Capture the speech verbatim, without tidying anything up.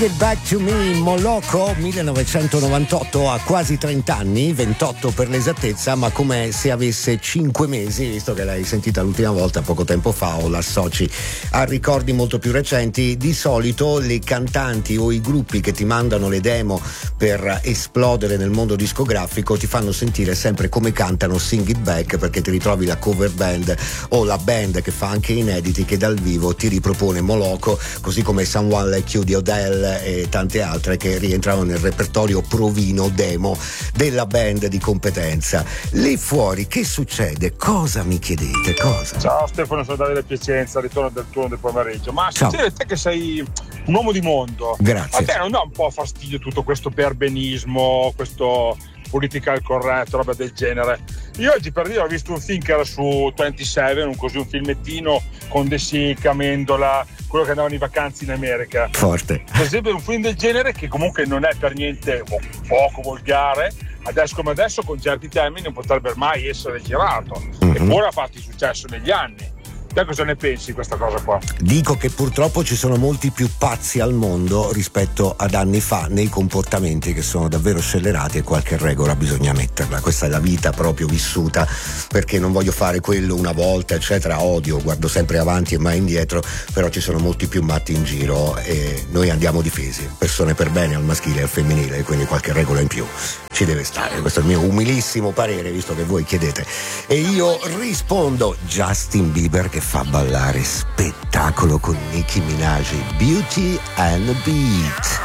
Get Back to Me, Moloko, millenovecentonovantotto, ha quasi trenta anni, ventotto per l'esattezza, ma come se avesse cinque mesi, visto che l'hai sentita l'ultima volta poco tempo fa o l'associ a ricordi molto più recenti. Di solito le cantanti o i gruppi che ti mandano le demo per esplodere nel mondo discografico ti fanno sentire sempre come cantano Sing It Back, perché ti ritrovi la cover band o la band che fa anche inediti che dal vivo ti ripropone Moloko, così come Someone Like You di Odell e tante altre che rientrano nel repertorio provino demo della band di competenza. Lì fuori che succede? Cosa mi chiedete? Cosa? Ciao Stefano, sono Davide Piacenza, ritorno del turno del pomeriggio. Ma Ciao. succede te che sei un uomo di mondo. Grazie. A te non dà un po' fastidio tutto questo perbenismo, questo political corretto, roba del genere? Io oggi per dire ho visto un film che era su ventisette, un così un filmettino con De Sica, Amendola, quello che andavano in vacanze in America. Forte. Per esempio un film del genere che comunque non è per niente poco volgare, adesso come adesso con certi temi non potrebbe mai essere girato, mm-hmm. Eppure ha fatto successo negli anni. Te cosa ne pensi di questa cosa qua? Dico che purtroppo ci sono molti più pazzi al mondo rispetto ad anni fa nei comportamenti, che sono davvero scellerati, e qualche regola bisogna metterla. Questa è la vita proprio vissuta, perché non voglio fare quello una volta eccetera, odio, guardo sempre avanti e mai indietro, però ci sono molti più matti in giro e noi andiamo difesi, persone per bene al maschile e al femminile, quindi qualche regola in più ci deve stare. Questo è il mio umilissimo parere, visto che voi chiedete e io rispondo. Justin Bieber che fa ballare, spettacolo con Nicki Minaj, Beauty and the Beat.